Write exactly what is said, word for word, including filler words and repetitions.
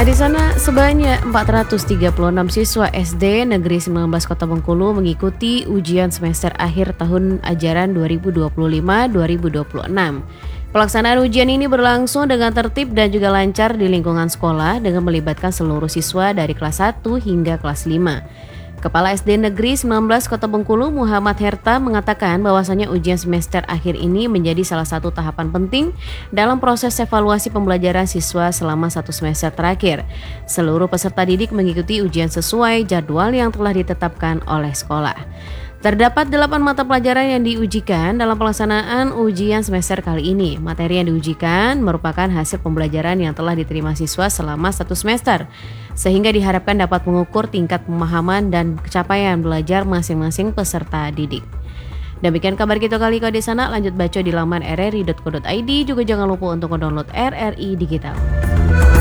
Di sana sebanyak empat ratus tiga puluh enam siswa S D Negeri sembilan belas Kota Bengkulu mengikuti ujian semester akhir tahun ajaran dua ribu dua puluh lima dua ribu dua puluh enam. Pelaksanaan ujian ini berlangsung dengan tertib dan juga lancar di lingkungan sekolah dengan melibatkan seluruh siswa dari kelas satu hingga kelas lima. Kepala S D Negeri sembilan belas Kota Bengkulu Muhammad Herta mengatakan bahwasannya ujian semester akhir ini menjadi salah satu tahapan penting dalam proses evaluasi pembelajaran siswa selama satu semester terakhir. Seluruh peserta didik mengikuti ujian sesuai jadwal yang telah ditetapkan oleh sekolah. Terdapat delapan mata pelajaran yang diujikan dalam pelaksanaan ujian semester kali ini. Materi yang diujikan merupakan hasil pembelajaran yang telah diterima siswa selama satu semester, sehingga diharapkan dapat mengukur tingkat pemahaman dan capaian belajar masing-masing peserta didik. Demikian kabar kita kali ini di sana, lanjut baca di laman r r i dot co dot i d, juga jangan lupa untuk mendownload R R I Digital.